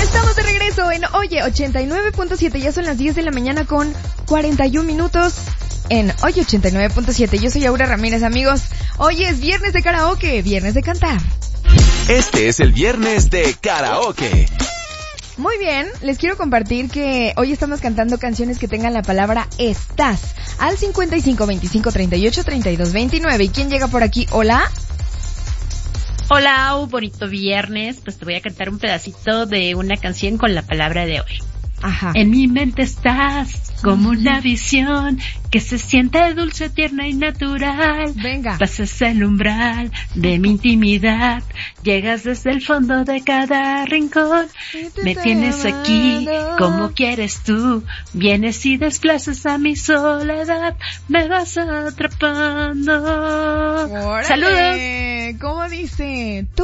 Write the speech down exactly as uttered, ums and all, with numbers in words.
Estamos de regreso en Oye ochenta y nueve punto siete. Ya son las diez de la mañana con cuarenta y un minutos en Oye ochenta y nueve punto siete. Yo soy Aura Ramírez, amigos. Hoy es viernes de karaoke, viernes de cantar. Este es el viernes de karaoke. Muy bien, les quiero compartir que hoy estamos cantando canciones que tengan la palabra estás al cincuenta y cinco, veinticinco, treinta y ocho, treinta y dos, veintinueve. ¿Y quién llega por aquí? Hola. Hola, Au, bonito viernes. Pues te voy a cantar un pedacito de una canción con la palabra de hoy. Ajá. En mi mente estás como una visión que se siente dulce, tierna y natural. Venga. Pasas el umbral de mi intimidad, llegas desde el fondo de cada rincón. Me tienes aquí como quieres tú, vienes y desplazas a mi soledad, me vas atrapando. ¡Órale! ¡Saludos! ¿Cómo dice?